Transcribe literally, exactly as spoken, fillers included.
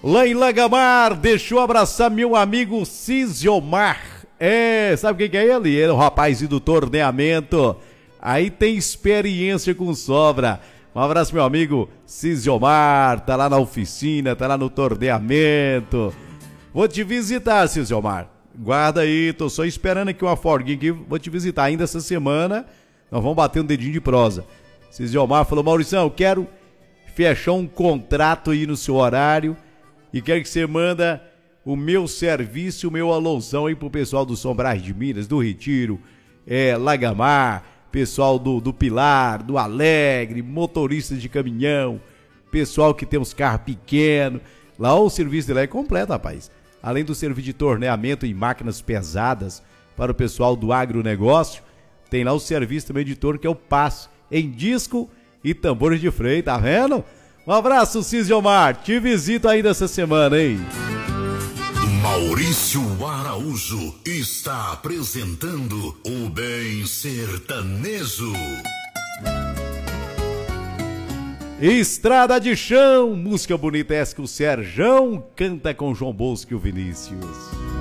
Lá em Lagamar, deixa eu abraçar meu amigo Cisiomar. É, sabe quem que é ele? Ele é o rapazinho do torneamento. Aí tem experiência com sobra. Um abraço, meu amigo Cisiomar. Tá lá na oficina, tá lá no torneamento. Vou te visitar, Cisiomar. Guarda aí, tô só esperando aqui uma folguinha aqui. Vou te visitar ainda essa semana. Nós vamos bater um dedinho de prosa. Cisiomar falou: Maurição, eu quero fechar um contrato aí no seu horário e quero que você manda o meu serviço, o meu alôzão aí pro pessoal do São Brás de Minas, do Retiro, é, Lagamar, pessoal do, do Pilar, do Alegre, motoristas de caminhão, pessoal que tem uns carros pequenos. Lá o serviço dele é completo, rapaz. Além do serviço de torneamento em máquinas pesadas para o pessoal do agronegócio, tem lá o serviço também de torno que é o passo em disco e tambores de freio, tá vendo? Um abraço, Cisiomar. Te visito ainda essa semana, hein? Maurício Araújo está apresentando o Bem Sertanejo. Estrada de Chão, música bonita essa que o Serjão canta com João Bosco e o Vinícius.